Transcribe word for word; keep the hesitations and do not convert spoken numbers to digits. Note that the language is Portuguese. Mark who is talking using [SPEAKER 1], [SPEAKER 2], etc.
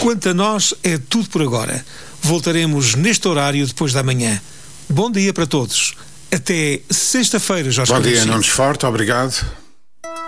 [SPEAKER 1] Quanto a nós, é tudo por agora. Voltaremos neste horário depois da manhã. Bom dia para todos. Até sexta-feira, Jorge.
[SPEAKER 2] Bom dia,
[SPEAKER 1] Carlos.
[SPEAKER 2] Nunes Forte, obrigado.